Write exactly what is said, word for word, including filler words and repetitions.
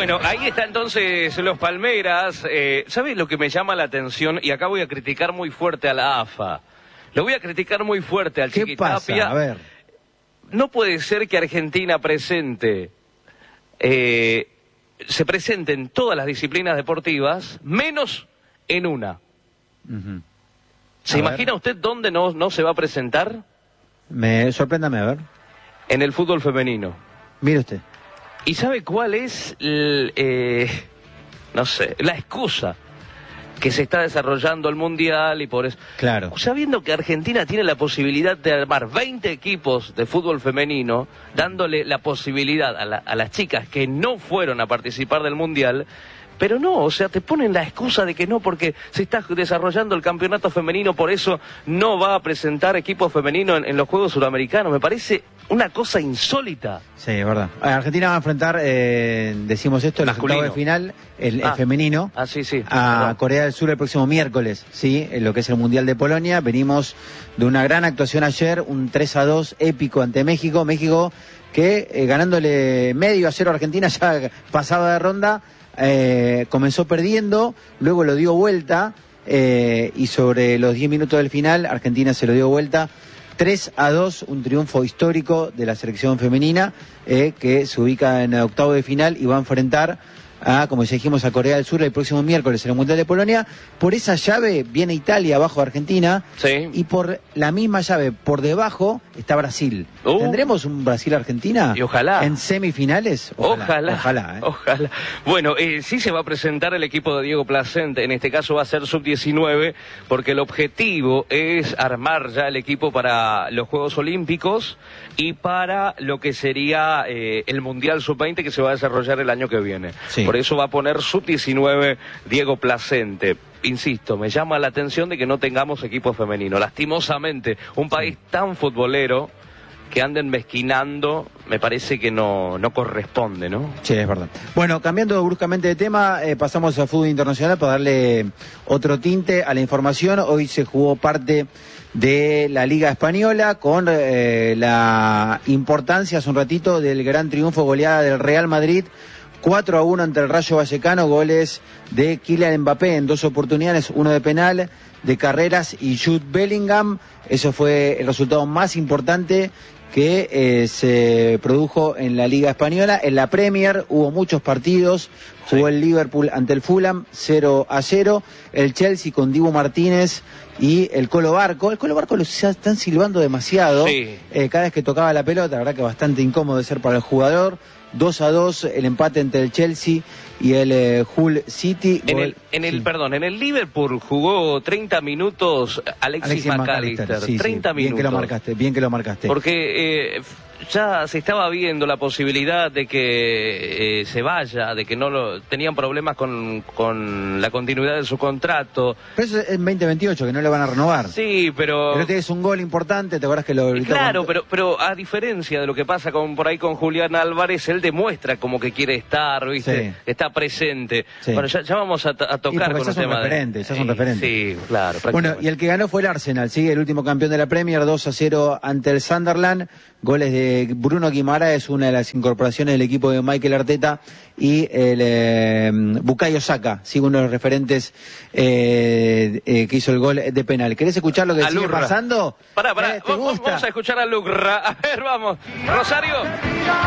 Bueno, ahí está entonces los Palmeras. Eh, ¿Sabes lo que me llama la atención? Y acá voy a criticar muy fuerte a la A F A. Lo voy a criticar muy fuerte al ¿Qué Chiquitapia. pasa? A ver. No puede ser que Argentina presente, eh, se presente en todas las disciplinas deportivas, menos en una. Uh-huh. ¿Se a imagina ver. usted dónde no, no se va a presentar? Me sorpréndame, a ver. En el fútbol femenino. Mire usted. ¿Y sabe cuál es, el, eh, no sé, la excusa? Que se está desarrollando el Mundial y por eso... Claro. Sabiendo que Argentina tiene la posibilidad de armar veinte equipos de fútbol femenino, dándole la posibilidad a, la, a las chicas que no fueron a participar del Mundial, pero no, o sea, te ponen la excusa de que no, porque se está desarrollando el campeonato femenino, por eso no va a presentar equipo femenino en, en los Juegos Suramericanos. Me parece una cosa insólita. Sí, es verdad. Argentina va a enfrentar, eh, decimos esto, el Masculino. octavo de final, el, el Ah. femenino, Ah, sí, sí. a Perdón. Corea del Sur el próximo miércoles, ¿sí? En lo que es el Mundial de Polonia. Venimos de una gran actuación ayer, un tres a dos épico ante México. México que eh, ganándole medio a cero a Argentina, ya pasaba de ronda, eh, comenzó perdiendo, luego lo dio vuelta, eh, y sobre los diez minutos del final, Argentina se lo dio vuelta. tres a dos, un triunfo histórico de la selección femenina, eh, que se ubica en el octavo de final y va a enfrentar a, como ya dijimos, a Corea del Sur el próximo miércoles en el Mundial de Polonia. Por esa llave viene Italia abajo de Argentina, Sí. y por la misma llave, por debajo, está Brasil. Uh. ¿Tendremos un Brasil-Argentina? Y ojalá. ¿En semifinales? Ojalá, Ojalá, ¿eh? ojalá. Bueno, eh, sí se va a presentar el equipo de Diego Placente, en este caso va a ser sub diecinueve, porque el objetivo es armar ya el equipo para los Juegos Olímpicos y para lo que sería eh, el Mundial sub veinte que se va a desarrollar el año que viene. Sí. Por eso va a poner sub diecinueve Diego Placente. Insisto, me llama la atención de que no tengamos equipo femenino. Lastimosamente, un país tan futbolero que anden mezquinando, me parece que no, no corresponde, ¿no? Sí, es verdad. Bueno, cambiando bruscamente de tema, eh, pasamos al fútbol internacional para darle otro tinte a la información. Hoy se jugó parte de la Liga Española con eh, la importancia hace un ratito del gran triunfo, goleada del Real Madrid, cuatro a uno ante el Rayo Vallecano, goles de Kylian Mbappé en dos oportunidades, uno de penal, de carreras, y Jude Bellingham. Eso fue el resultado más importante que eh, se produjo en la Liga Española. En la Premier hubo muchos partidos, jugó Sí. el Liverpool ante el Fulham cero a cero, el Chelsea con Dibu Martínez y el Colo Barco. El Colo Barco lo están silbando demasiado, Sí. eh, cada vez que tocaba la pelota, la verdad que bastante incómodo de ser para el jugador. dos a dos el empate entre el Chelsea y el eh, Hull City. En Gol- el, en el sí. perdón, en el Liverpool jugó treinta minutos Alexis, Alexis McAllister, McAllister, sí, sí, treinta bien minutos. que lo marcaste, bien que lo marcaste. Porque eh, ya se estaba viendo la posibilidad de que eh, se vaya, de que no lo tenían problemas con, con la continuidad de su contrato. Pero eso es en veinte veintiocho, que no le van a renovar. Sí, pero... Pero tienes un gol importante, ¿te acuerdas que lo gritó? Claro, con- pero pero a diferencia de lo que pasa con por ahí con Julián Álvarez, él demuestra como que quiere estar, ¿viste? Sí. Está presente. Sí. Bueno, ya, ya vamos a, a Y tocar porque con ya el son tema referentes, ya de... son referentes. Sí, claro. Bueno, y el que ganó fue el Arsenal, sí, el último campeón de la Premier, dos a cero ante el Sunderland. Goles de Bruno Guimaraes, una de las incorporaciones del equipo de Mikel Arteta, y el eh, Bukayo Saka, sí, uno de los referentes eh, eh, que hizo el gol de penal. ¿Querés escuchar lo que sigue Alurra. pasando? Pará, pará, Eh, ¿te vamos, gusta? vamos a escuchar a Lucra. A ver, vamos. Rosario.